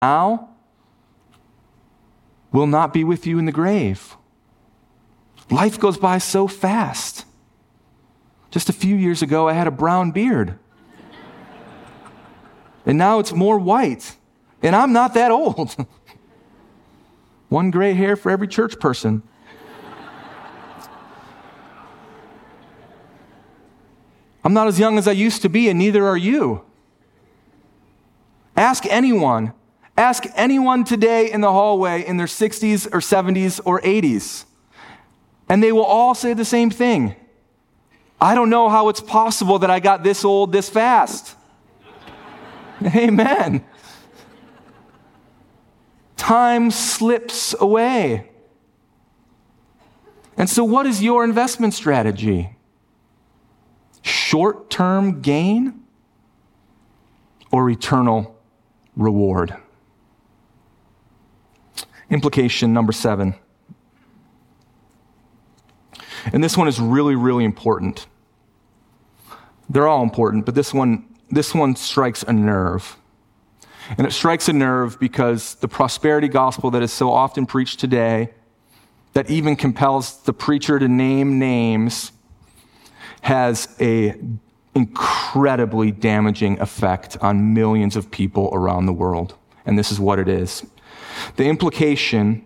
now will not be with you in the grave. Life goes by so fast. Just a few years ago, I had a brown beard. And now it's more white. And I'm not that old. One gray hair for every church person. I'm not as young as I used to be, and neither are you. Ask anyone today in the hallway in their 60s or 70s or 80s, and they will all say the same thing. I don't know how it's possible that I got this old this fast. Amen. Time slips away. And so what is your investment strategy? Short-term gain or eternal reward? Implication number 7. And this one is really, really important. They're all important, but this one strikes a nerve. And it strikes a nerve because the prosperity gospel that is so often preached today, that even compels the preacher to name names, has an incredibly damaging effect on millions of people around the world. And this is what it is. The implication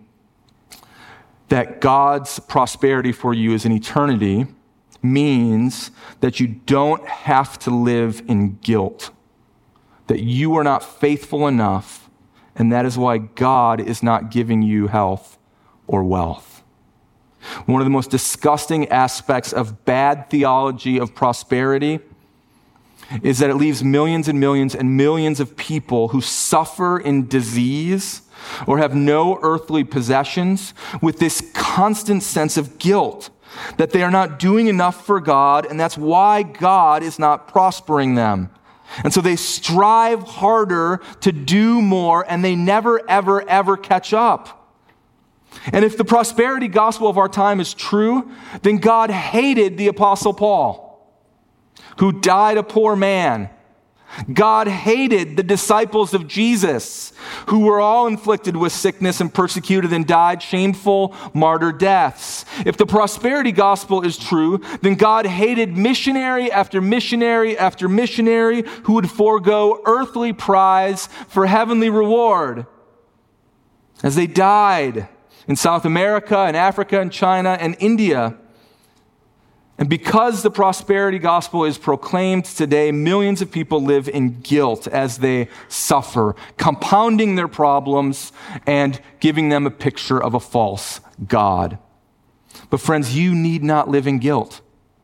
that God's prosperity for you is in eternity means that you don't have to live in guilt, that you are not faithful enough, and that is why God is not giving you health or wealth. One of the most disgusting aspects of bad theology of prosperity is that it leaves millions and millions and millions of people who suffer in disease or have no earthly possessions with this constant sense of guilt that they are not doing enough for God, and that's why God is not prospering them. And so they strive harder to do more, and they never, ever, ever catch up. And if the prosperity gospel of our time is true, then God hated the Apostle Paul, who died a poor man. God hated the disciples of Jesus, who were all inflicted with sickness and persecuted and died shameful martyr deaths. If the prosperity gospel is true, then God hated missionary after missionary after missionary who would forego earthly prize for heavenly reward, as they died in South America and Africa and China and India. And because the prosperity gospel is proclaimed today, millions of people live in guilt as they suffer, compounding their problems and giving them a picture of a false God. But friends, you need not live in guilt.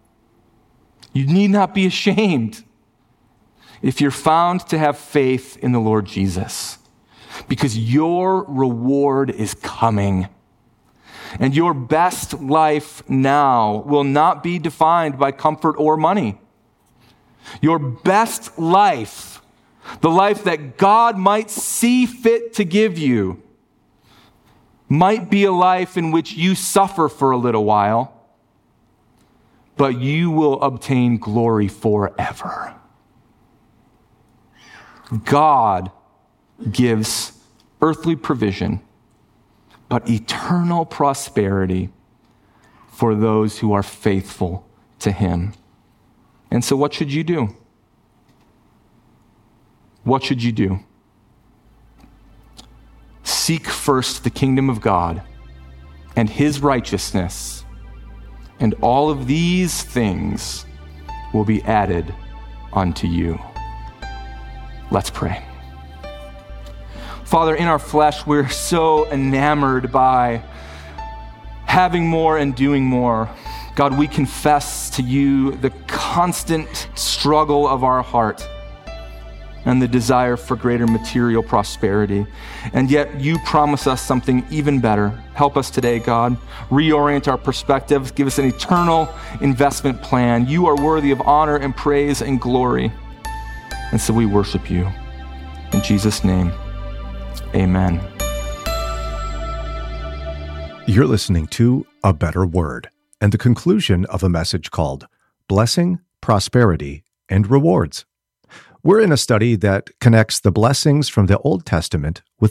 You need not be ashamed if you're found to have faith in the Lord Jesus, because your reward is coming. And your best life now will not be defined by comfort or money. Your best life, the life that God might see fit to give you, might be a life in which you suffer for a little while, but you will obtain glory forever. God gives earthly provision, but eternal prosperity for those who are faithful to Him. And so what should you do? What should you do? Seek first the kingdom of God and His righteousness, and all of these things will be added unto you. Let's pray. Father, in our flesh, we're so enamored by having more and doing more. God, we confess to you the constant struggle of our heart and the desire for greater material prosperity. And yet you promise us something even better. Help us today, God. Reorient our perspectives. Give us an eternal investment plan. You are worthy of honor and praise and glory. And so we worship you. In Jesus' name. Amen. You're listening to A Better Word and the conclusion of a message called Blessing, Prosperity, and Rewards. We're in a study that connects the blessings from the Old Testament with